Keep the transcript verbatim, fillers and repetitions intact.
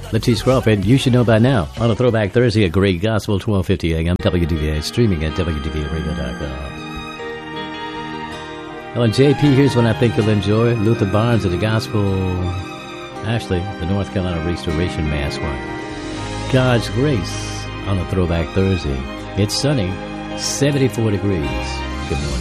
Lipsy Crawford, you should know by now. On a Throwback Thursday, a great gospel, twelve fifty a.m. W D V A, streaming at W D V A radio dot com. On J P, here's one I think you'll enjoy. Luther Barnes of the Gospel, actually, the North Carolina Restoration Mass one. God's Grace on a Throwback Thursday. It's sunny, seventy-four degrees. Good morning.